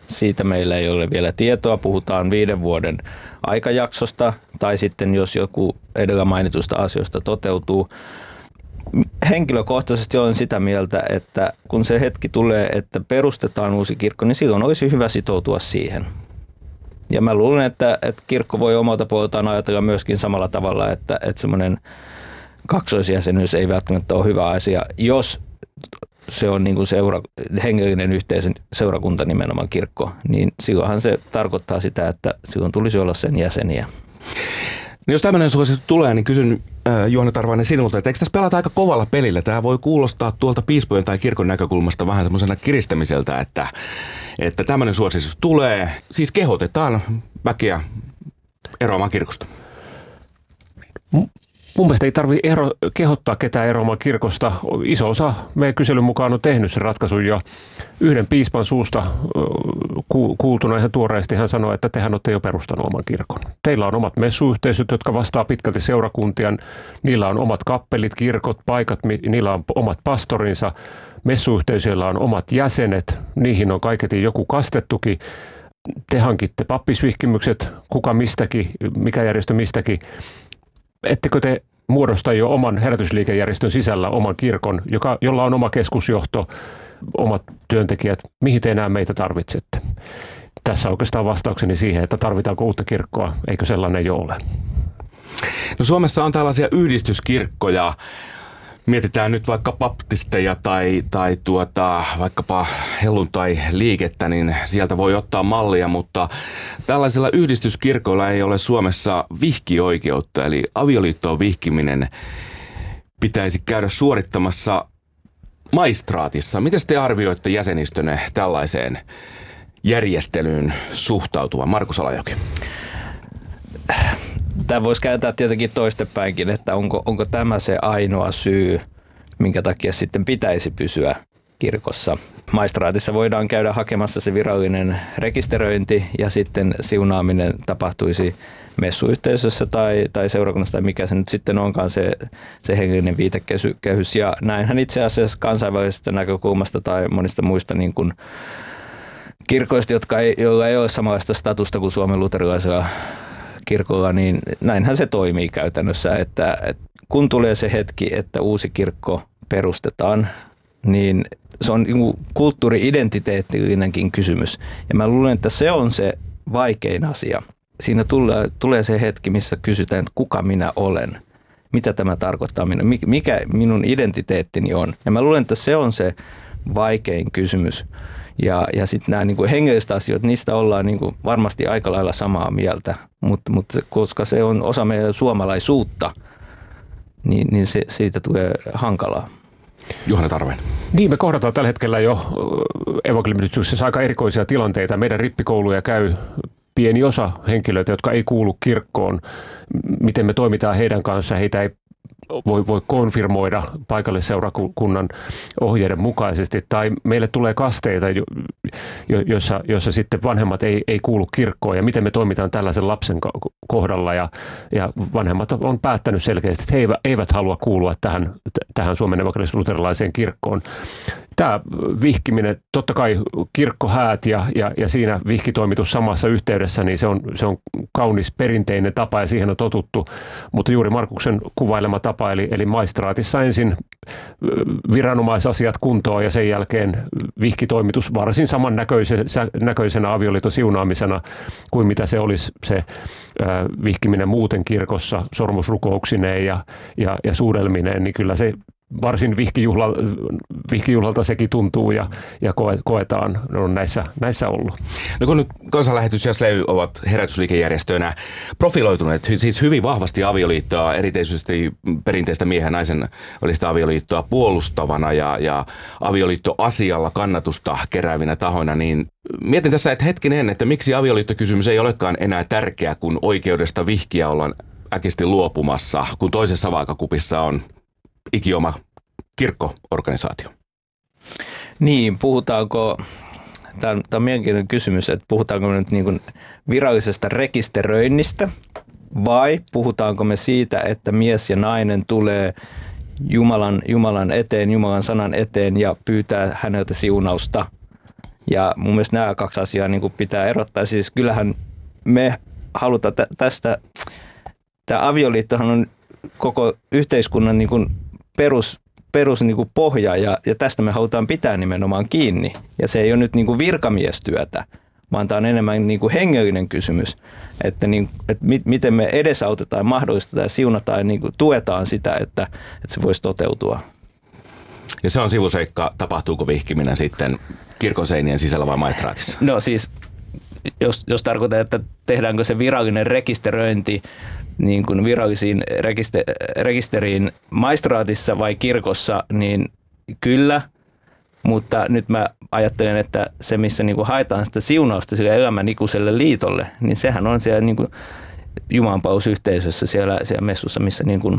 Siitä meillä ei ole vielä tietoa. Puhutaan 5 vuoden aikajaksosta tai sitten jos joku edellä mainitusta asioista toteutuu. Henkilökohtaisesti olen sitä mieltä, että kun se hetki tulee, että perustetaan uusi kirkko, niin silloin olisi hyvä sitoutua siihen. Ja mä luulen, että kirkko voi omalta puoleltaan ajatella myöskin samalla tavalla, että semmoinen kaksoisjäsenyys ei välttämättä ole hyvä asia, jos se on niin kuin hengellinen yhteisön seurakunta nimenomaan kirkko, niin silloinhan se tarkoittaa sitä, että silloin tulisi olla sen jäseniä. No jos tämmöinen suositus tulee, niin kysyn Juhana Tarvainen sinulta, että eikö tässä pelata aika kovalla pelillä? Tämä voi kuulostaa tuolta piispojen tai kirkon näkökulmasta vähän semmoisena kiristämiseltä, että tämmöinen suositus tulee. Siis kehotetaan väkeä eroamaan kirkosta. Mun mielestä ei tarvitse kehottaa ketään eroamaan kirkosta. Iso osa meidän kyselyn mukaan on tehnyt sen ratkaisun jo. Yhden piispan suusta kuultuna ihan tuoreesti hän sanoi, että tehän olette jo perustanut oman kirkon. Teillä on omat messuyhteisöt, jotka vastaa pitkälti seurakuntia. Niillä on omat kappelit, kirkot, paikat, niillä on omat pastorinsa. Messuyhteisöillä on omat jäsenet, niihin on kaiketi joku kastettukin. Te hankitte pappisvihkimykset, kuka mistäkin, mikä järjestö mistäkin. Ettekö te muodosta jo oman herätysliikejärjestön sisällä oman kirkon, jolla on oma keskusjohto, omat työntekijät, mihin te enää meitä tarvitsette? Tässä oikeastaan vastaukseni siihen, että tarvitaanko uutta kirkkoa, eikö sellainen jo ole? No Suomessa on tällaisia yhdistyskirkkoja. Mietitään nyt vaikka baptisteja tai vaikkapa helluntai-liikettä, niin sieltä voi ottaa mallia, mutta tällaisilla yhdistyskirkoilla ei ole Suomessa vihkioikeutta, eli avioliittoon vihkiminen pitäisi käydä suorittamassa maistraatissa. Miten te arvioitte jäsenistönne tällaiseen järjestelyyn suhtautuvan? Markus Alajoki. Tämä voisi kääntää tietenkin toistepäinkin, että onko tämä se ainoa syy, minkä takia sitten pitäisi pysyä kirkossa. Maistraatissa voidaan käydä hakemassa se virallinen rekisteröinti ja sitten siunaaminen tapahtuisi messuyhteisössä tai seurakunnassa tai mikä se nyt sitten onkaan se hengellinen viitekehys. Ja näinhän itse asiassa kansainvälisestä näkökulmasta tai monista muista niin kuin kirkoista, joilla ei ole samanlaista statusta kuin Suomen luterilaisella kirkolla, niin näinhän se toimii käytännössä, että kun tulee se hetki, että uusi kirkko perustetaan, niin se on kulttuuri-identiteettillinenkin kysymys. Ja mä luulen, että se on se vaikein asia. Siinä tulee se hetki, missä kysytään, että kuka minä olen, mitä tämä tarkoittaa minulle, mikä minun identiteettini on. Ja mä luulen, että se on se vaikein kysymys. Ja sitten nämä niin kuin hengelliset asiat, niistä ollaan niin kuin varmasti aika lailla samaa mieltä, mutta koska se on osa meidän suomalaisuutta, niin siitä tulee hankalaa. Juhana Tarvainen. Niin, me kohdataan tällä hetkellä jo evankeliumityksessä aika erikoisia tilanteita. Meidän rippikouluja käy pieni osa henkilöitä, jotka ei kuulu kirkkoon. Miten me toimitaan heidän kanssa, heitä ei voi konfirmoida paikallisseurakunnan ohjeiden mukaisesti, tai meille tulee kasteita, joissa sitten vanhemmat ei kuulu kirkkoon, ja miten me toimitaan tällaisen lapsen kohdalla, ja vanhemmat on päättänyt selkeästi, että he eivät halua kuulua tähän Suomen evankelis-luterilaiseen kirkkoon. Tämä vihkiminen, totta kai kirkkohäät ja siinä vihkitoimitus samassa yhteydessä, niin se on kaunis perinteinen tapa ja siihen on totuttu, mutta juuri Markuksen kuvailema tapa, eli maistraatissa ensin viranomaisasiat kuntoon ja sen jälkeen vihkitoimitus varsin samannäköisenä avioliiton siunaamisena kuin mitä se olisi se vihkiminen muuten kirkossa sormusrukouksineen ja suudelmineen, niin kyllä se varsin vihkijuhlalta sekin tuntuu ja koetaan, ne on näissä ollut. No kun nyt Kansanlähetys ja SLEY ovat herätysliikejärjestöinä profiloituneet siis hyvin vahvasti avioliittoa, erityisesti perinteistä miehen ja naisen välistä avioliittoa puolustavana ja avioliittoasialla kannatusta keräävinä tahoina, niin mietin tässä, että hetkinen, että miksi avioliittokysymys ei olekaan enää tärkeä, kun oikeudesta vihkiä ollaan äkisti luopumassa, kun toisessa vaakakupissa on ikioma kirkkoorganisaatio. Niin, puhutaanko, tämä on mielenkiintoinen kysymys, että puhutaanko me nyt niin kuin virallisesta rekisteröinnistä vai puhutaanko me siitä, että mies ja nainen tulee Jumalan eteen, Jumalan sanan eteen ja pyytää häneltä siunausta Ja mun mielestä nämä kaksi asiaa niin kuin pitää erottaa. Siis kyllähän me halutaan tämä avioliittohan on koko yhteiskunnan niin kuin perus niin kuin pohja ja tästä me halutaan pitää nimenomaan kiinni. Ja se ei ole nyt niin kuin virkamiestyötä, vaan tämä on enemmän niin kuin hengellinen kysymys, että miten me edesautetaan, mahdollistetaan ja siunataan ja niin kuin tuetaan sitä, että se voisi toteutua. Ja se on sivuseikka, tapahtuuko vihkiminen sitten kirkon seinien sisällä vai maistraatissa? No siis, jos tarkoittaa, että tehdäänkö se virallinen rekisteröinti niin kuin virallisiin rekisteriin maistraatissa vai kirkossa, niin kyllä. Mutta nyt mä ajattelen, että se, missä niin kuin haetaan sitä siunausta sille elämänikuiselle liitolle, niin sehän on siellä niin kuin jumalanpalvelusyhteisössä siellä messussa, missä niin kuin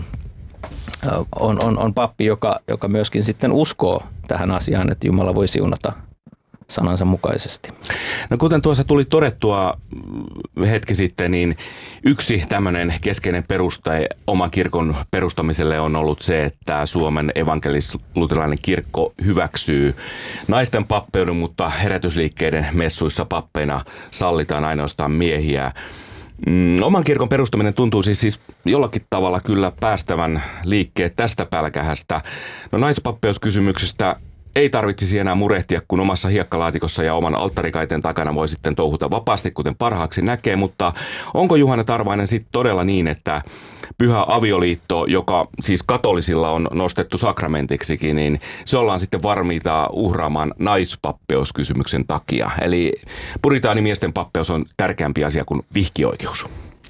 on pappi, joka myöskin sitten uskoo tähän asiaan, että Jumala voi siunata sanansa mukaisesti. No kuten tuossa tuli todettua hetki sitten, niin yksi tämmöinen keskeinen peruste oman kirkon perustamiselle on ollut se, että Suomen evankelis-luterilainen kirkko hyväksyy naisten pappeuden, mutta herätysliikkeiden messuissa pappeina sallitaan ainoastaan miehiä. Oman kirkon perustaminen tuntuu siis jollakin tavalla kyllä päästävän liikkeet tästä pälkähästä. No naispappeus-kysymyksestä ei tarvitsisi enää murehtia, kun omassa hiekkalaatikossa ja oman alttarikaiteen takana voi sitten touhuta vapaasti, kuten parhaaksi näkee. Mutta onko Juhana Tarvainen sitten todella niin, että pyhä avioliitto, joka siis katolisilla on nostettu sakramentiksikin, niin se ollaan sitten varmiita uhraamaan naispappeus-kysymyksen takia? Eli puritaanimiesten pappeus on tärkeämpi asia kuin vihkioikeus.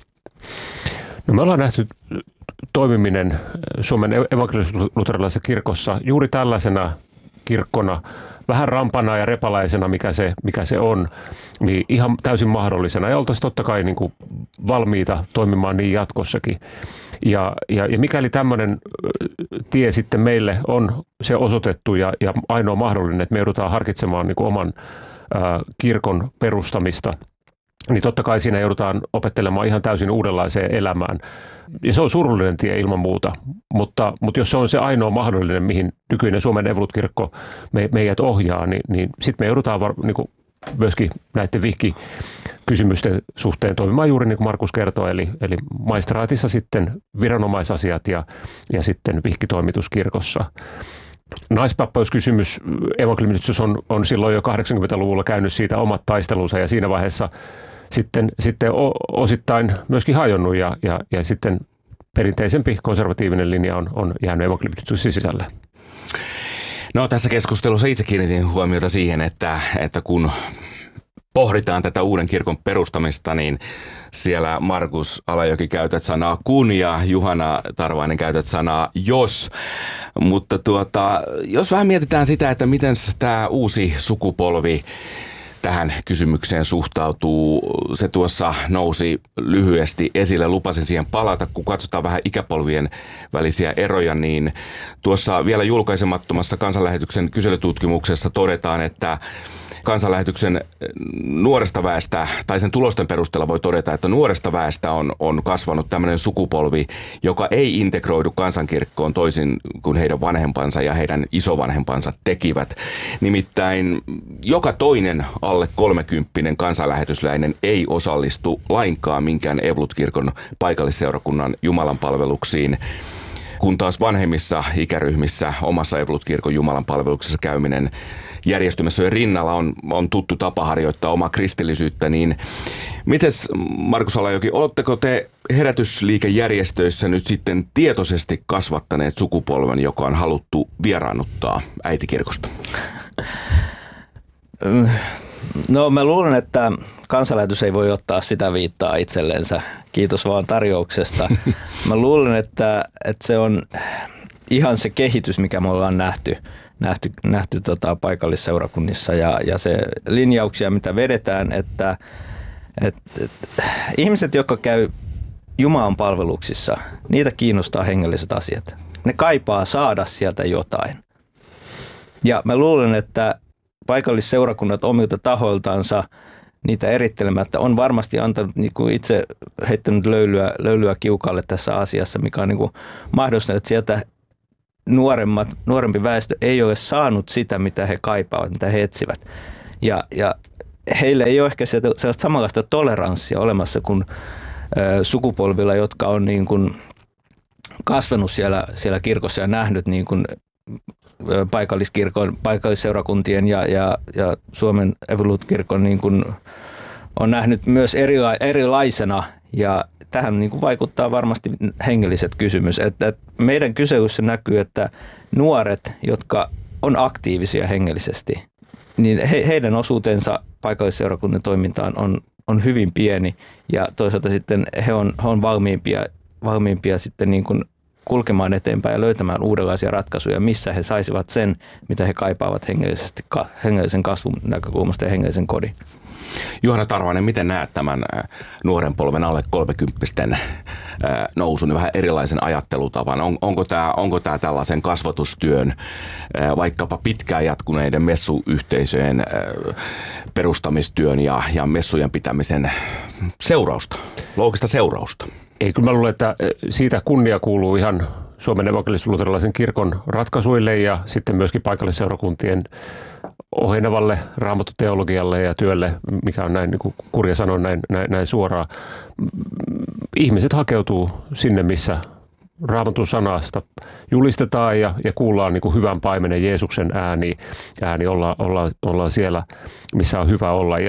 No me ollaan nähty toimiminen Suomen evankelis-luterilaisessa kirkossa juuri tällaisena kirkkona, vähän rampana ja repalaisena, mikä se on, niin ihan täysin mahdollisena. Ja oltaisiin totta kai niin kuin valmiita toimimaan niin jatkossakin. Ja mikäli tämmöinen tie sitten meille on se osoitettu ja ainoa mahdollinen, että me joudutaan harkitsemaan niin kuin oman kirkon perustamista, niin totta kai siinä joudutaan opettelemaan ihan täysin uudenlaiseen elämään. Ja se on surullinen tie ilman muuta, mutta jos se on se ainoa mahdollinen, mihin nykyinen Suomen evankelis-kirkko meidät ohjaa, niin sitten me joudutaan niin myöskin näiden vihkikysymysten suhteen toimimaan juuri niin kuin Markus kertoi, eli maistraatissa sitten viranomaisasiat ja sitten vihkitoimitus kirkossa. Naispappeus-kysymys, evankelis on silloin jo 80-luvulla käynyt siitä omat taistelunsa ja siinä vaiheessa sitten osittain myöskin hajonnut ja sitten perinteisempi konservatiivinen linja on jäänyt evankelis-kristuksen sisälle. No tässä keskustelussa itse kiinnitin huomiota siihen, että kun pohditaan tätä uuden kirkon perustamista, niin siellä Markus Alajoki käytät sanaa kun ja Juhana Tarvainen käytät sanaa jos. Mutta jos vähän mietitään sitä, että miten tämä uusi sukupolvi tähän kysymykseen suhtautuu. Se tuossa nousi lyhyesti esille, lupasin siihen palata. Kun katsotaan vähän ikäpolvien välisiä eroja, niin tuossa vielä julkaisemattomassa Kansanlähetyksen kyselytutkimuksessa todetaan, että Kansanlähetyksen nuoresta väestä, tai sen tulosten perusteella voi todeta, että nuoresta väestä on kasvanut tämmöinen sukupolvi, joka ei integroidu kansankirkkoon toisin kuin heidän vanhempansa ja heidän isovanhempansa tekivät. Nimittäin joka toinen alle 30 kansanlähetysläinen ei osallistu lainkaan minkään Evankelis-kirkon paikallisseurakunnan jumalanpalveluksiin, kun taas vanhemmissa ikäryhmissä omassa Evankelis-kirkon jumalanpalveluksessa käyminen järjestymässä rinnalla on tuttu tapa harjoittaa omaa kristillisyyttä, niin mites Markus Alajoki, oletteko te herätysliikejärjestöissä nyt sitten tietoisesti kasvattaneet sukupolven, joka on haluttu vieraannuttaa äitikirkosta? No mä luulen, että Kansanlähetys ei voi ottaa sitä viittaa itsellensä. Kiitos vaan tarjouksesta. Mä luulen, että se on ihan se kehitys, mikä me ollaan nähty paikallisseurakunnissa ja se linjauksia, mitä vedetään, että ihmiset, jotka käy Jumalan palveluksissa, niitä kiinnostaa hengelliset asiat. Ne kaipaa saada sieltä jotain. Ja mä luulen, että paikallisseurakunnat omilta tahoiltansa niitä erittelemättä on varmasti antanut, niin kuin itse heittänyt löylyä kiukalle tässä asiassa, mikä on niin kuin mahdollistanut, että sieltä nuorempi väestö ei ole saanut sitä, mitä he kaipaavat, mitä he etsivät. Ja heillä ei ole ehkä sellaista samanlaista toleranssia olemassa kuin sukupolvilla, jotka on niin kuin kasvanut siellä kirkossa ja nähnyt niin kuin paikalliskirkon, paikallisseurakuntien ja Suomen evankelisluterilainen niin kuin on nähnyt myös erilaisena, ja tähän niin kuin vaikuttaa varmasti hengelliset kysymys. Että meidän kyselyssä näkyy, että nuoret, jotka on aktiivisia hengellisesti, niin heidän osuutensa paikallisseurakunnan toimintaan on hyvin pieni, ja toisaalta sitten he on valmiimpia sitten niin kuin kulkemaan eteenpäin ja löytämään uudenlaisia ratkaisuja, missä he saisivat sen, mitä he kaipaavat hengellisen kasvun näkökulmasta ja hengellisen kodin. Juhana Tarvainen, miten näet tämän nuoren polven alle 30-vuotiaiden nousun ja vähän erilaisen ajattelutavan? Onko tämä tällaisen kasvatustyön, vaikkapa pitkään jatkuneiden messuyhteisöjen perustamistyön ja messujen pitämisen seurausta, loogista seurausta? Ei, kyllä mä luulen, että siitä kunnia kuuluu ihan Suomen evankelis-luterilaisen kirkon ratkaisuille ja sitten myöskin paikallisseurakuntien ohenevalle raamattuteologialle ja työlle, mikä on näin, niin kuin Kurja sanoi näin suoraan. Ihmiset hakeutuu sinne, missä Raamatun sanasta julistetaan ja kuullaan niin kuin hyvän paimenen Jeesuksen ääni ollaan siellä, missä on hyvä olla.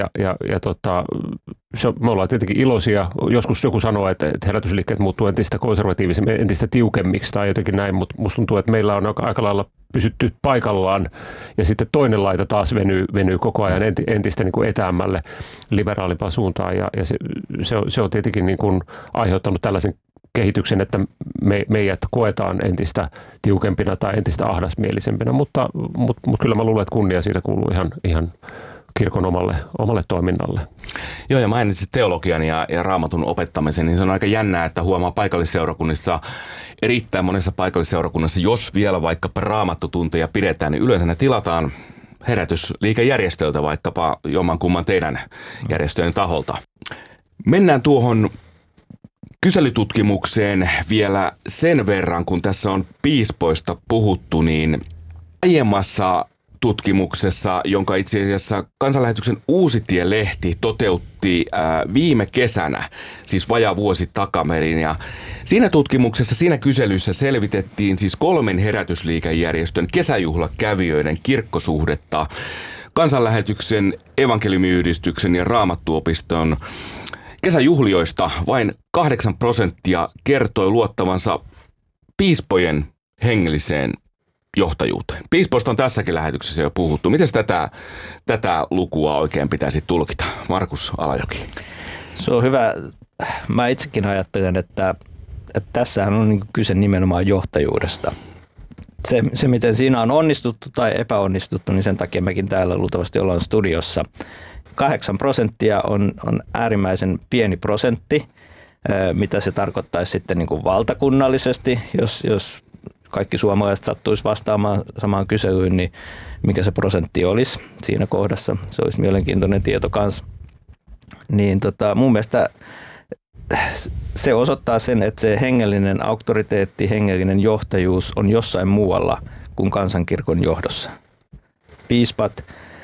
Me ollaan tietenkin iloisia. Joskus joku sanoo, että herätysliikkeet muuttuu entistä konservatiivisemmin, entistä tiukemmiksi tai jotenkin näin, mutta musta tuntuu, että meillä on aika lailla pysytty paikallaan ja sitten toinen laita taas venyy koko ajan entistä niin kuin etäämmälle liberaalimpaan suuntaan ja se on tietenkin niin kuin aiheuttanut tällaisen kehityksen, että meidät koetaan entistä tiukempina tai entistä ahdasmielisempinä, mutta kyllä mä luulen, että kunnia siitä kuuluu ihan kirkon omalle toiminnalle. Joo, ja mainitsit teologian ja raamatun opettamisen, niin se on aika jännää, että huomaa paikallisseurakunnissa, erittäin monessa paikallisseurakunnassa, jos vielä vaikkapa raamattutunteja pidetään, niin yleensä ne tilataan herätysliikejärjestöltä, vaikkapa jommankumman teidän järjestöjen taholta. Mennään tuohon kyselytutkimukseen vielä sen verran, kun tässä on piispoista puhuttu, niin aiemmassa tutkimuksessa, jonka itse asiassa Kansanlähetyksen Uusitie-lehti toteutti viime kesänä, siis vajaa vuosi takaperin. Ja siinä tutkimuksessa, siinä kyselyssä selvitettiin siis 3 herätysliikejärjestön kesäjuhlakävijöiden kirkkosuhdetta Kansanlähetyksen, evankeliumiyhdistyksen ja Raamattuopiston kesäjuhlioista. Vain 8% kertoi luottavansa piispojen hengelliseen johtajuuteen. Piispoista on tässäkin lähetyksessä jo puhuttu. Miten tätä lukua oikein pitäisi tulkita? Markus Alajoki. Se on hyvä. Mä itsekin ajattelen, että tässähän on niin kyse nimenomaan johtajuudesta. Se, miten siinä on onnistuttu tai epäonnistuttu, niin sen takia mekin täällä luultavasti ollaan studiossa. 8% on äärimmäisen pieni prosentti, mitä se tarkoittaisi sitten niin kuin valtakunnallisesti, jos kaikki suomalaiset sattuisi vastaamaan samaan kyselyyn, niin mikä se prosentti olisi siinä kohdassa. Se olisi mielenkiintoinen tieto kanssa. Niin mun mielestä se osoittaa sen, että se hengellinen auktoriteetti, hengellinen johtajuus on jossain muualla kuin kansankirkon johdossa. Piispat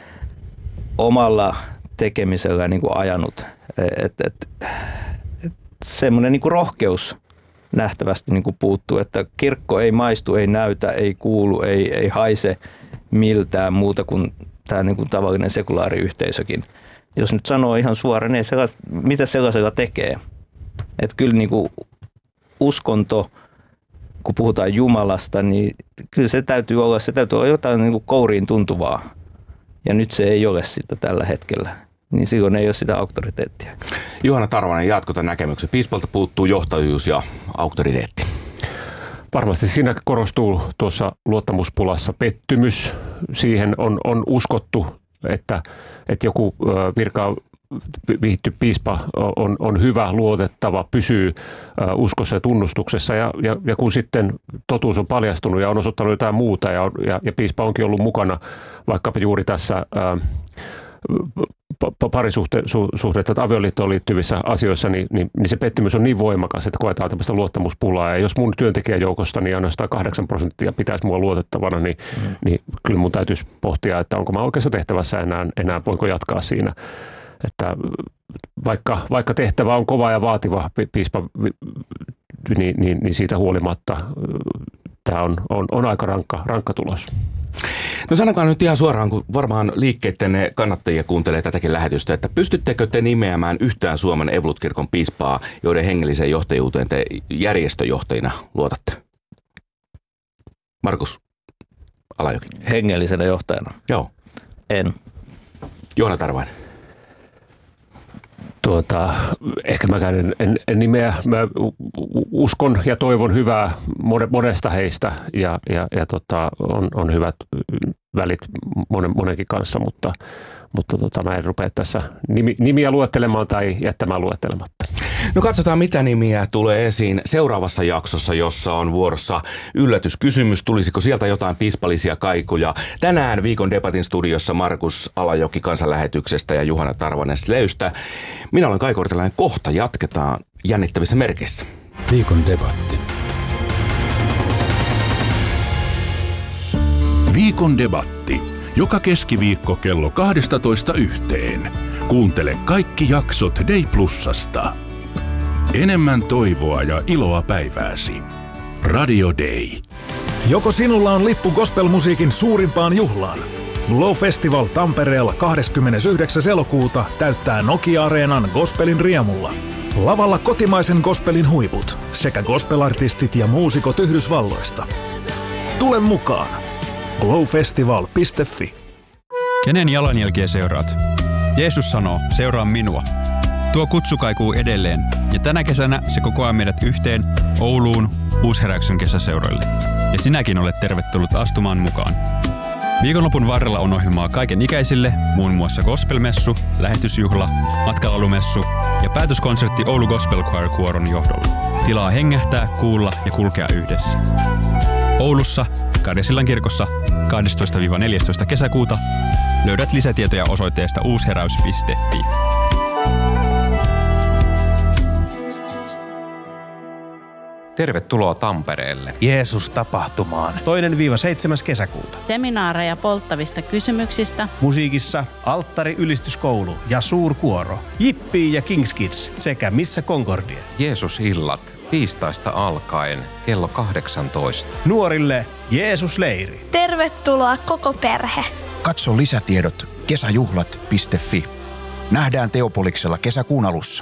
omalla tekemisellä niin kuin ajanut, että semmoinen niin kuin rohkeus nähtävästi niin kuin puuttuu, että kirkko ei maistu, ei näytä, ei kuulu, ei haise miltään muuta kuin tämä niin kuin tavallinen sekulaari yhteisökin. Jos nyt sanoo ihan suoraan, niin mitä sellaisella tekee? Että kyllä niin kuin uskonto, kun puhutaan Jumalasta, niin kyllä se täytyy olla jotain niin kuin kouriin tuntuvaa. Ja nyt se ei ole sitä tällä hetkellä. Niin silloin ei ole sitä auktoriteettia. Juhana Tarvainen, jatko tämän näkemyksen. Piispolta puuttuu johtajuus ja auktoriteetti. Varmasti siinä korostuu tuossa luottamuspulassa pettymys. Siihen on uskottu, että joku virkaan vihitty piispa on hyvä, luotettava, pysyy uskossa ja tunnustuksessa. Ja kun sitten totuus on paljastunut ja on osoittanut jotain muuta ja piispa onkin ollut mukana vaikkapa juuri tässä parisuhdetta tai avioliittoon liittyvissä asioissa, niin se pettymys on niin voimakas, että koetaan tämmöistä luottamuspulaa. Ja jos mun työntekijäjoukosta niin ainoastaan 8% pitäisi mua luotettavana, niin kyllä mun täytyisi pohtia, että onko mä oikeassa tehtävässä enää voinko jatkaa siinä. Että vaikka tehtävä on kova ja vaativa, piispa, niin siitä huolimatta tämä on aika rankka tulos. No sanokaa nyt ihan suoraan, kun varmaan liikkeiden kannattajia kuuntelee tätäkin lähetystä, että pystyttekö te nimeämään yhtään Suomen Evankelisluterilainen-kirkon piispaa, joiden hengelliseen johtajuuteen te järjestöjohtajina luotatte? Markus Alajoki. Hengellisenä johtajana? Joo. En. Juhana Tarvainen. Ehkä mäkään en nimeä. Mä uskon ja toivon hyvää monesta heistä ja on hyvät välit monenkin kanssa, mutta mä en rupea tässä nimiä luettelemaan tai jättämään luettelematta. No katsotaan, mitä nimiä tulee esiin seuraavassa jaksossa, jossa on vuorossa yllätyskysymys. Tulisiko sieltä jotain piispallisia kaikuja? Tänään Viikon debatin studiossa Markus Alajoki Kansanlähetyksestä ja Juhana Tarvainen Sleystä. Minä olen Kai Kortelainen. Kohta jatketaan jännittävissä merkeissä. Viikon debatti. Viikon debatti. Joka keskiviikko kello 12:00. Kuuntele kaikki jaksot Day Plusasta. Enemmän toivoa ja iloa päivääsi. Radio Day. Joko sinulla on lippu gospelmusiikin suurimpaan juhlaan? Glow Festival Tampereella 29. elokuuta täyttää Nokia-areenan gospelin riemulla. Lavalla kotimaisen gospelin huiput sekä gospelartistit ja muusikot Yhdysvalloista. Tule mukaan! glowfestival.fi. Kenen jalanjälkiä seuraat? Jeesus sanoo, seuraa minua. Tuo kutsu kaikuu edelleen, ja tänä kesänä se kokoaa meidät yhteen Ouluun Uusheräyksen kesäseuroille. Ja sinäkin olet tervetullut astumaan mukaan. Viikonlopun varrella on ohjelmaa kaiken ikäisille, muun muassa gospelmessu, lähetysjuhla, matkalaulumessu ja päätöskonsertti Oulu Gospel Choir Kuoron johdolla. Tilaa hengähtää, kuulla ja kulkea yhdessä. Oulussa, Karjasillan kirkossa 12-14 kesäkuuta löydät lisätietoja osoitteesta uusheräys.fi. Tervetuloa Tampereelle. Jeesus-tapahtumaan. 2-7. kesäkuuta. Seminaareja polttavista kysymyksistä. Musiikissa Alttari Ylistyskoulu ja Suurkuoro. Jippi ja Kings Kids sekä Missä Concordia. Jeesus-illat tiistaista alkaen kello 18. Nuorille Jeesus-leiri. Tervetuloa koko perhe. Katso lisätiedot kesäjuhlat.fi. Nähdään Teopoliksella kesäkuun alussa.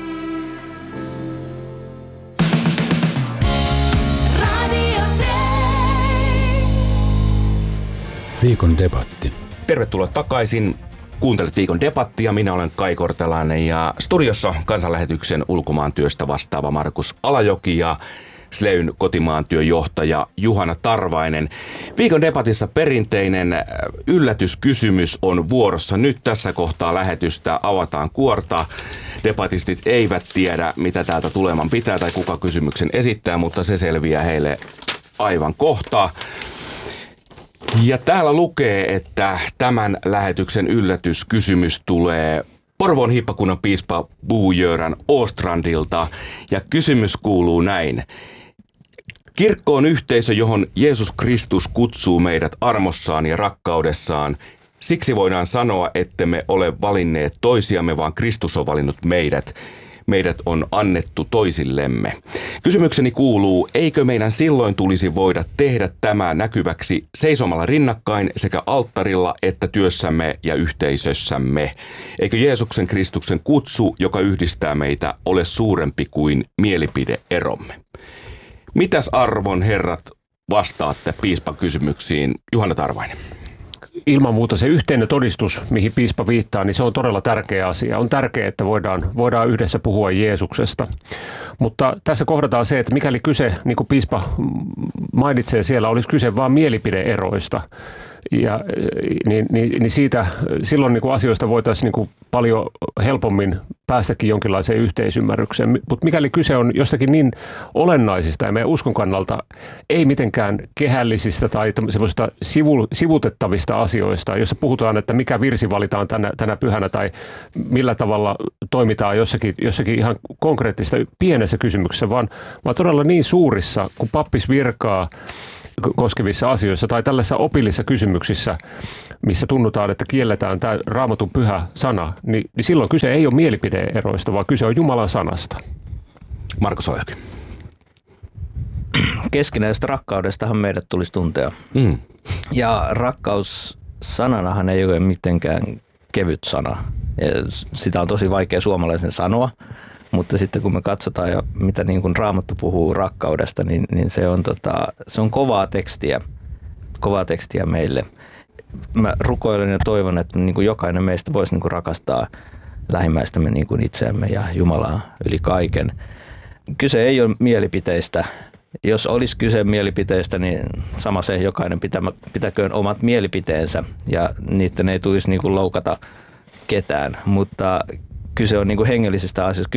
Viikon debatti. Tervetuloa takaisin. Kuuntelet Viikon debattia. Minä olen Kai Kortelainen ja studiossa Kansanlähetyksen ulkomaantyöstä vastaava Markus Alajoki ja Sleyn kotimaantyöjohtaja Juhana Tarvainen. Viikon debatissa perinteinen yllätyskysymys on vuorossa. Nyt tässä kohtaa lähetystä avataan kuorta. Debatistit eivät tiedä, mitä täältä tuleman pitää tai kuka kysymyksen esittää, mutta se selviää heille aivan kohta. Ja täällä lukee, että tämän lähetyksen yllätyskysymys tulee Porvoon hiippakunnan piispa Bo-Göran Åstrandilta ja kysymys kuuluu näin. Kirkko on yhteisö, johon Jeesus Kristus kutsuu meidät armossaan ja rakkaudessaan. Siksi voidaan sanoa, ettemme ole valinneet toisiamme, vaan Kristus on valinnut meidät. Meidät on annettu toisillemme. Kysymykseni kuuluu, eikö meidän silloin tulisi voida tehdä tämä näkyväksi seisomalla rinnakkain sekä alttarilla että työssämme ja yhteisössämme? Eikö Jeesuksen Kristuksen kutsu, joka yhdistää meitä, ole suurempi kuin mielipideeromme? Mitäs arvon herrat vastaatte piispan kysymyksiin? Juhana Tarvainen. Ilman muuta se yhteinen todistus, mihin piispa viittaa, niin se on todella tärkeä asia. On tärkeää, että voidaan yhdessä puhua Jeesuksesta. Mutta tässä kohdataan se, että mikäli kyse, niin kuin piispa mainitsee siellä, olisi kyse vain mielipideeroista, Niin siitä silloin niin kuin asioista voitaisiin niin kuin paljon helpommin päästäkin jonkinlaiseen yhteisymmärrykseen. Mutta mikäli kyse on jostakin niin olennaisista ja meidän uskon kannalta ei mitenkään kehällisistä tai semmoisista sivutettavista asioista, jossa puhutaan, että mikä virsi valitaan tänä pyhänä tai millä tavalla toimitaan jossakin ihan konkreettista pienessä kysymyksessä, vaan todella niin suurissa kuin pappisvirkaa koskevissa asioissa tai tällaisissa opillisissa kysymyksissä, missä tunnutaan, että kielletään tämä Raamatun pyhä sana, niin silloin kyse ei ole mielipide-eroista, vaan kyse on Jumalan sanasta. Marko Soijoki. Keskinäisestä rakkaudestahan meidät tulisi tuntea. Ja rakkaus sananahan ei ole mitenkään kevyt sana. Ja sitä on tosi vaikea suomalaisen sanoa. Mutta sitten kun me katsotaan, ja mitä niin kuin Raamattu puhuu rakkaudesta, niin se on kovaa tekstiä meille. Mä rukoilen ja toivon, että niin kuin jokainen meistä voisi niin kuin rakastaa lähimmäistämme niin kuin itseämme ja Jumalaa yli kaiken. Kyse ei ole mielipiteistä. Jos olisi kyse mielipiteistä, niin sama se jokainen pitäköön omat mielipiteensä ja niiden ei tulisi niin kuin loukata ketään, mutta kyse on niin kuin hengellisistä asioista,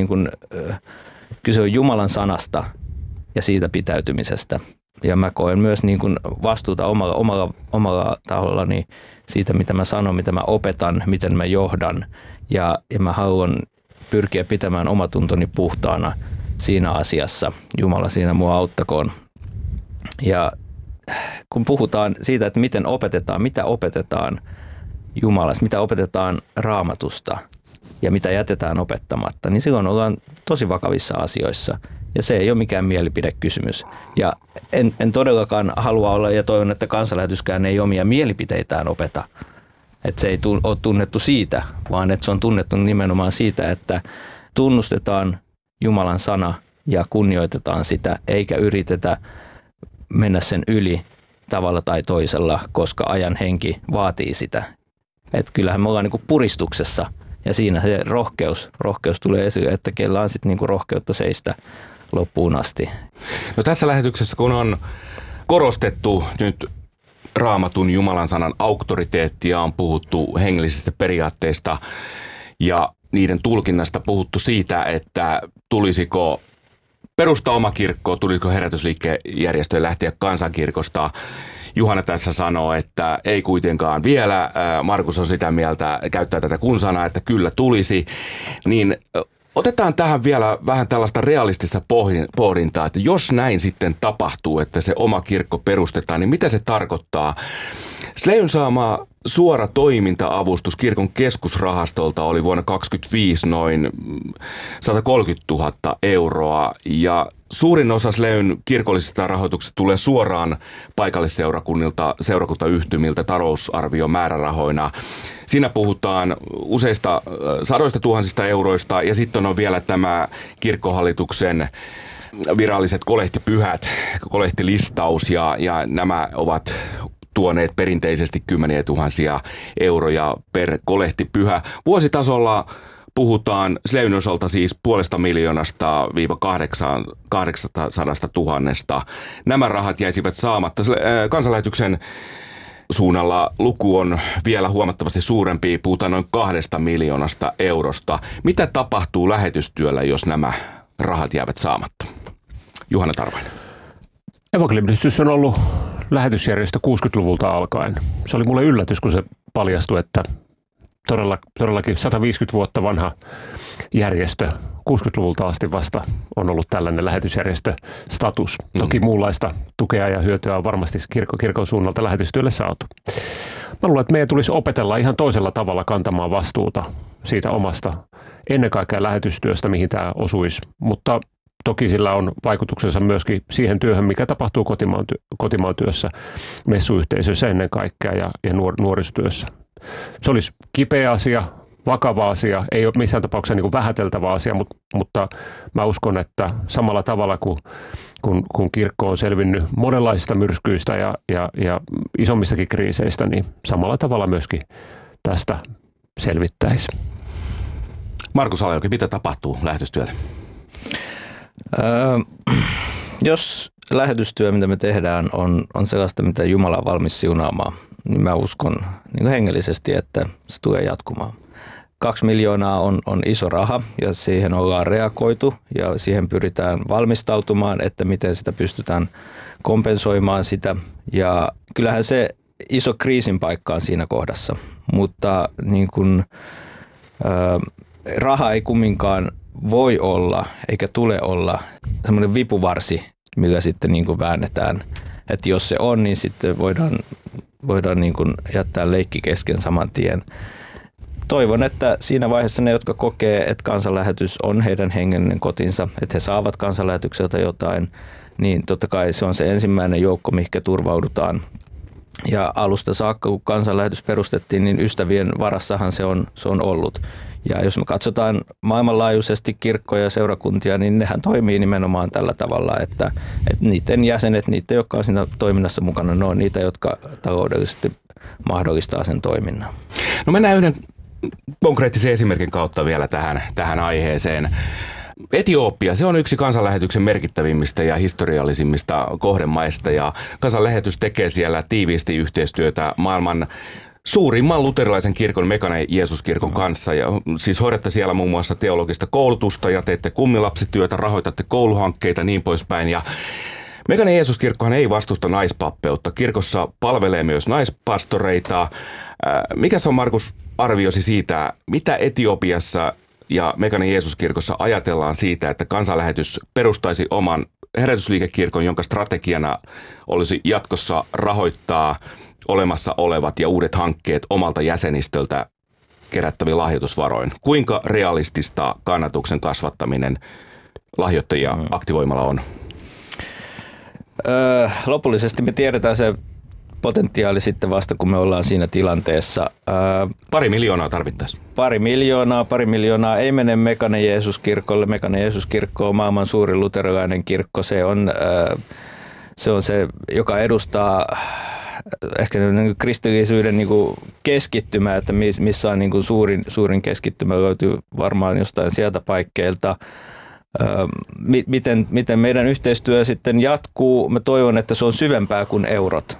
kyse on Jumalan sanasta ja siitä pitäytymisestä. Ja mä koen myös niin kuin vastuuta omalla tahollani siitä, mitä mä sanon, mitä mä opetan, miten mä johdan. Ja mä haluan pyrkiä pitämään omatuntoni puhtaana siinä asiassa. Jumala siinä mua auttakoon. Ja kun puhutaan siitä, että miten opetetaan, mitä opetetaan Jumalasta, mitä opetetaan Raamatusta ja mitä jätetään opettamatta, niin silloin ollaan tosi vakavissa asioissa. Ja se ei ole mikään mielipidekysymys. Ja en todellakaan halua olla ja toivon, että Kansanlähetyskään ei omia mielipiteitään opeta. Että se ei ole tunnettu siitä, vaan että se on tunnettu nimenomaan siitä, että tunnustetaan Jumalan sana ja kunnioitetaan sitä, eikä yritetä mennä sen yli tavalla tai toisella, koska ajan henki vaatii sitä. Että kyllähän me ollaan niinku puristuksessa ja siinä se rohkeus tulee esille, että kellä on sitten niinku rohkeutta seistä loppuun asti. No tässä lähetyksessä, kun on korostettu nyt Raamatun Jumalan sanan auktoriteettia, on puhuttu hengellisistä periaatteista ja niiden tulkinnasta, puhuttu siitä, että tulisiko perustaa oma kirkko, tulisiko herätysliikkejärjestöjen lähteä kansankirkosta. Juhana tässä sanoo, että ei kuitenkaan vielä. Markus on sitä mieltä, käyttää tätä kun-sanaa, että kyllä tulisi. Niin otetaan tähän vielä vähän tällaista realistista pohdintaa, että jos näin sitten tapahtuu, että se oma kirkko perustetaan, niin mitä se tarkoittaa? Sleyn saama suora toiminta-avustus kirkon keskusrahastolta oli vuonna 2025 noin 130 000 euroa ja suurin osa Sleyn kirkollisista rahoituksista tulee suoraan paikallisseurakunnilta, seurakuntayhtymiltä talousarviomäärärahoina. Siinä puhutaan useista sadoista tuhansista euroista ja sitten on vielä tämä kirkkohallituksen viralliset kolehtipyhät, kolehtilistaus ja nämä ovat tuoneet perinteisesti 10 000 euroja per kolehtipyhä. Vuositasolla puhutaan Sleyn osalta siis 500 000–800 000. Nämä rahat jäisivät saamatta. Kansanlähetyksen suunnalla luku on vielä huomattavasti suurempi, puhutaan noin 2 miljoonasta eurosta. Mitä tapahtuu lähetystyöllä, jos nämä rahat jäävät saamatta? Juhana Tarvainen. Evankeliumiyhdistys on ollut lähetysjärjestö 60-luvulta alkaen. Se oli mulle yllätys, kun se paljastui, että todellakin 150 vuotta vanha järjestö, 60-luvulta asti vasta on ollut tällainen lähetysjärjestöstatus. Toki muunlaista tukea ja hyötyä on varmasti kirkon suunnalta lähetystyölle saatu. Mä luulen, että meidän tulisi opetella ihan toisella tavalla kantamaan vastuuta siitä omasta ennen kaikkea lähetystyöstä, mihin tämä osuisi, mutta toki sillä on vaikutuksensa myöskin siihen työhön, mikä tapahtuu kotimaan työssä, messuyhteisöissä ennen kaikkea ja nuorisotyössä. Se olisi kipeä asia, vakava asia, ei ole missään tapauksessa niin kuin vähäteltävä asia, mutta mä uskon, että samalla tavalla kun kirkko on selvinnyt monenlaisista myrskyistä ja isommissakin kriiseistä, niin samalla tavalla myöskin tästä selvittäisi. Markus Alajoki, mitä tapahtuu lähetystyölle? Jos lähetystyö, mitä me tehdään, on sellaista, mitä Jumala on valmis siunaamaan, niin mä uskon niin hengellisesti, että se tulee jatkumaan. 2 miljoonaa on iso raha ja siihen ollaan reagoitu ja siihen pyritään valmistautumaan, että miten sitä pystytään kompensoimaan sitä. Ja kyllähän se iso kriisin paikka on siinä kohdassa, mutta niin kun, raha ei kumminkaan voi olla eikä tule olla semmoinen vipuvarsi, millä sitten niin kun väännetään. Että jos se on, niin sitten voidaan niin kun jättää leikki kesken saman tien. Toivon, että siinä vaiheessa ne, jotka kokee, että kansanlähetys on heidän hengellinen kotinsa, että he saavat kansanlähetykseltä jotain, niin totta kai se on se ensimmäinen joukko, mihinkä turvaudutaan. Ja alusta saakka, kun kansanlähetys perustettiin, niin ystävien varassahan se on ollut. Ja jos me katsotaan maailmanlaajuisesti kirkkoja ja seurakuntia, niin nehän toimii nimenomaan tällä tavalla, että niiden jäsenet, niitä, jotka on siinä toiminnassa mukana, ne on niitä, jotka taloudellisesti mahdollistaa sen toiminnan. No mennään yhden konkreettisen esimerkin kautta vielä tähän aiheeseen. Etiopia, se on yksi kansanlähetyksen merkittävimmistä ja historiallisimmista kohdemaista ja kansanlähetys tekee siellä tiiviisti yhteistyötä maailman suurimman luterilaisen kirkon Mekane Jeesus-kirkon kanssa. Ja siis hoidatte siellä muun muassa teologista koulutusta ja teette kummilapsityötä, rahoitatte kouluhankkeita ja niin poispäin. Ja Mekane Jeesus-kirkkohan ei vastusta naispappeutta. Kirkossa palvelee myös naispastoreita. Mikä se on, Markus, arviosi siitä, mitä Etiopiassa ja Mekane Jeesus-kirkossa ajatellaan siitä, että kansanlähetys perustaisi oman herätysliikekirkon, jonka strategiana olisi jatkossa rahoittaa olemassa olevat ja uudet hankkeet omalta jäsenistöltä kerättäviin lahjoitusvaroin. Kuinka realistista kannatuksen kasvattaminen lahjoittajia aktivoimalla on? Lopullisesti me tiedetään se potentiaali sitten vasta, kun me ollaan siinä tilanteessa. 2 miljoonaa tarvittaisiin. 2 miljoonaa ei mene Mekane Jeesus-kirkolle. Mekane Jeesus-kirkko on maailman suurin luterilainen kirkko. Se on se, joka edustaa ehkä kristillisyyden niin kuin keskittymä, että missä on niin kuin suurin keskittymä, löytyy varmaan jostain sieltä paikkeilta. Miten meidän yhteistyö sitten jatkuu? Mä toivon, että se on syvempää kuin eurot.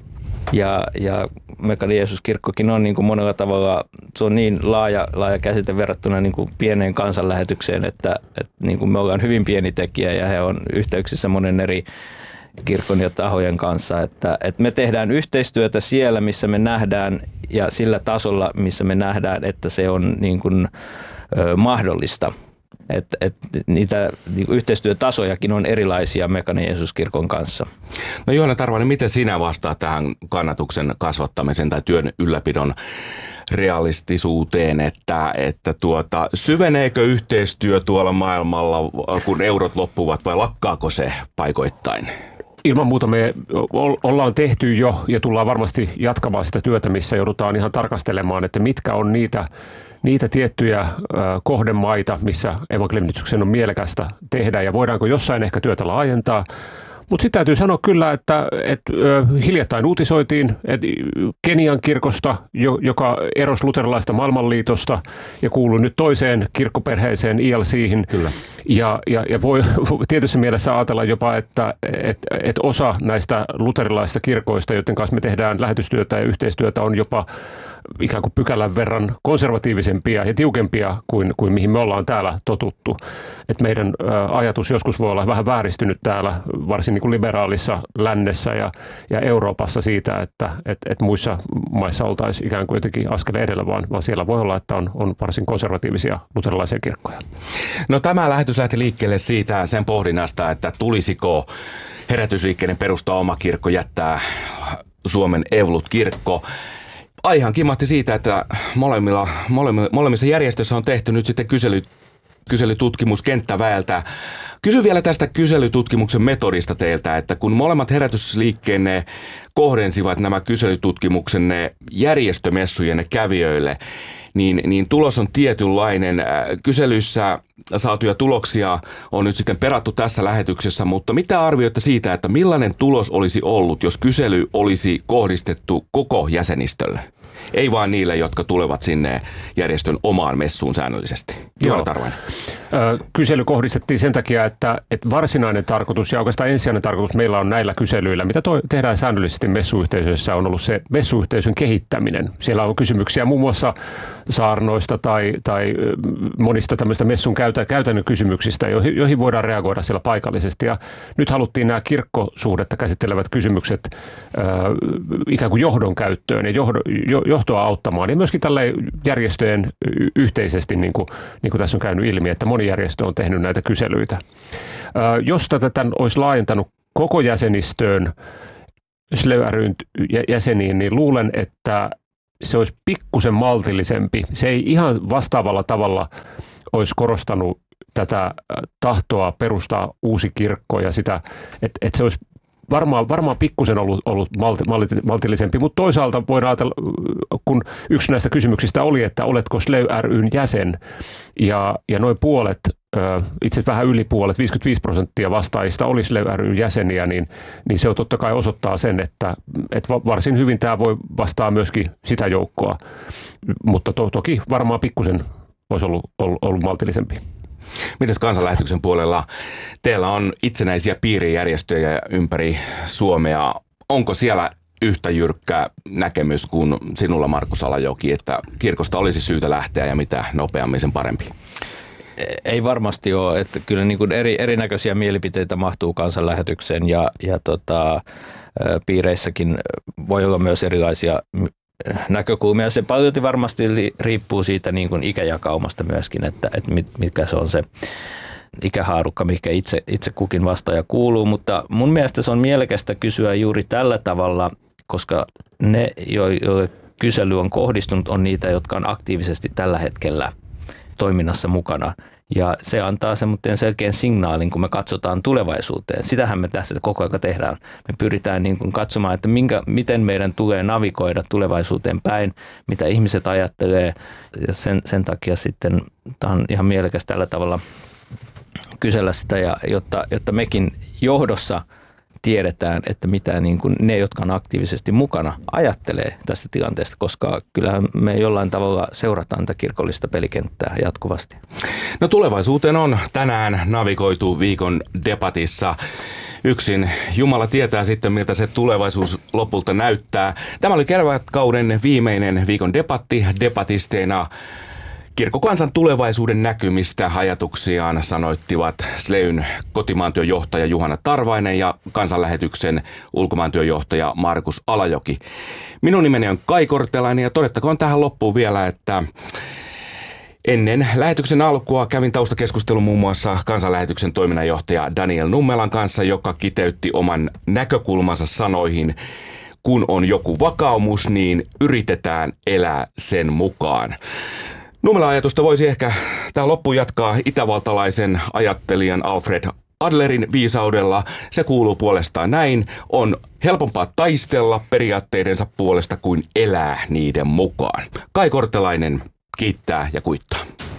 Ja Mekane Jeesus-kirkkokin on niin kuin monella tavalla, se on niin laaja käsite verrattuna niin kuin pieneen kansanlähetykseen, että niin kuin me ollaan hyvin pieni tekijä ja he on yhteyksissä monen eri kirkon ja tahojen kanssa, että me tehdään yhteistyötä siellä, missä me nähdään ja sillä tasolla, missä me nähdään, että se on niin kuin mahdollista. Että niitä yhteistyötasojakin on erilaisia Mekane Jeesus-kirkon kanssa. No Johanna Tarvainen, miten sinä vastaat tähän kannatuksen kasvattamisen tai työn ylläpidon realistisuuteen, että syveneekö yhteistyö tuolla maailmalla, kun eurot loppuvat, vai lakkaako se paikoittain? Ilman muuta me ollaan tehty jo ja tullaan varmasti jatkamaan sitä työtä, missä joudutaan ihan tarkastelemaan, että mitkä on niitä tiettyjä kohdemaita, missä evankeliumityksen on mielekästä tehdä ja voidaanko jossain ehkä työtä laajentaa. Mutta sitten täytyy sanoa kyllä, että hiljattain uutisoitiin että Kenian kirkosta, joka erosi luterilaista maailmanliitosta ja kuului nyt toiseen kirkkoperheeseen ILC:hin. Kyllä. Ja voi tietyssä mielessä ajatella jopa, että osa näistä luterilaisista kirkoista, joiden kanssa me tehdään lähetystyötä ja yhteistyötä, on jopa ikään kuin pykälän verran konservatiivisempia ja tiukempia kuin mihin me ollaan täällä totuttu. Et meidän ajatus joskus voi olla vähän vääristynyt täällä, varsin niin kuin liberaalissa lännessä ja Euroopassa siitä, että muissa maissa oltaisiin ikään kuin jotenkin askeleen edellä, vaan siellä voi olla, että on varsin konservatiivisia luterilaisia kirkkoja. No tämä lähetys lähti liikkeelle siitä sen pohdinnasta, että tulisiko herätysliikkeiden perustaa oma kirkko, jättää Suomen Evolut-kirkko. Aihan kimahti siitä, että molemmissa järjestöissä on tehty nyt sitten kyselytutkimus kenttäväeltä. Kysyn vielä tästä kyselytutkimuksen metodista teiltä, että kun molemmat herätysliikkeenne kohdensivat nämä kyselytutkimuksenne järjestömessujen kävijöille, niin tulos on tietynlainen. Kyselyissä saatuja tuloksia on nyt sitten perattu tässä lähetyksessä, mutta mitä arvioitte siitä, että millainen tulos olisi ollut, jos kysely olisi kohdistettu koko jäsenistölle? Ei vaan niille, jotka tulevat sinne järjestön omaan messuun säännöllisesti. Johanna Tarvainen. Kysely kohdistettiin sen takia, että varsinainen tarkoitus ja oikeastaan ensisijainen tarkoitus meillä on näillä kyselyillä, mitä tehdään säännöllisesti messuyhteisöissä, on ollut se messuyhteisön kehittäminen. Siellä on kysymyksiä muun muassa saarnoista tai monista tämmöistä messun käytännön kysymyksistä, joihin voidaan reagoida siellä paikallisesti. Ja nyt haluttiin nämä kirkkosuhdetta käsittelevät kysymykset ikään kuin johdon käyttöön ja johtoa auttamaan. Ja myöskin tälle järjestöjen yhteisesti, niin kuin tässä on käynyt ilmi, että moni järjestö on tehnyt näitä kyselyitä. Jos tätä olisi laajentanut koko jäsenistöön, SLEY ry:n jäseniin, niin luulen, että se olisi pikkusen maltillisempi. Se ei ihan vastaavalla tavalla olisi korostanut tätä tahtoa perustaa uusi kirkko ja sitä, että se olisi varmaan pikkusen ollut maltillisempi, mutta toisaalta voidaan ajatella, kun yksi näistä kysymyksistä oli, että oletko SLEY ry:n jäsen, ja noin puolet, itse asiassa vähän yli puolet, 55% vastaajista oli SLEY ry:n jäseniä, niin se on totta kai osoittaa sen, että varsin hyvin tämä voi vastaa myöskin sitä joukkoa, mutta toki varmaan pikkusen olisi ollut maltillisempi. Mites kansanlähetyksen puolella? Teillä on itsenäisiä piirijärjestöjä ympäri Suomea. Onko siellä yhtä jyrkkä näkemys kuin sinulla, Markus Alajoki, että kirkosta olisi syytä lähteä ja mitä nopeammin sen parempi? Ei varmasti ole, että kyllä niin kuin erinäköisiä mielipiteitä mahtuu kansanlähetykseen ja piireissäkin voi olla myös erilaisia näkökulmia. Se paljolti varmasti riippuu siitä niin kuin ikäjakaumasta myöskin, että mitkä se on se ikähaarukka, mikä itse kukin vastaaja kuuluu, mutta mun mielestä se on mielekästä kysyä juuri tällä tavalla, koska ne, joille kysely on kohdistunut, on niitä, jotka on aktiivisesti tällä hetkellä toiminnassa mukana. Ja se antaa semmoinen selkeän signaalin, kun me katsotaan tulevaisuuteen. Sitähän me tässä koko ajan tehdään. Me pyritään niin kuin katsomaan, että miten meidän tulee navigoida tulevaisuuteen päin, mitä ihmiset ajattelee. Ja sen takia sitten tämä on ihan mielekäs tällä tavalla kysellä sitä, jotta mekin johdossa tiedetään, että mitä niin kuin ne, jotka on aktiivisesti mukana, ajattelee tästä tilanteesta, koska kyllähän me jollain tavalla seurataan tätä kirkollista pelikenttää jatkuvasti. No tulevaisuuteen on tänään navigoitu viikon debatissa. Yksin Jumala tietää sitten, miltä se tulevaisuus lopulta näyttää. Tämä oli kevätkauden viimeinen viikon debatti. Debatisteina kirkkokansan tulevaisuuden näkymistä ajatuksiaan sanoittivat SLEYn kotimaantyöjohtaja Juhana Tarvainen ja kansanlähetyksen ulkomaantyöjohtaja Markus Alajoki. Minun nimeni on Kai Kortelainen ja todettakoon tähän loppuun vielä, että ennen lähetyksen alkua kävin taustakeskustelun muun muassa kansanlähetyksen toiminnanjohtaja Daniel Nummelan kanssa, joka kiteytti oman näkökulmansa sanoihin: kun on joku vakaumus, niin yritetään elää sen mukaan. Nummelan ajatusta voisi ehkä tähän loppuun jatkaa itävaltalaisen ajattelijan Alfred Adlerin viisaudella. Se kuuluu puolestaan näin: on helpompaa taistella periaatteidensa puolesta kuin elää niiden mukaan. Kai Kortelainen kiittää ja kuittaa.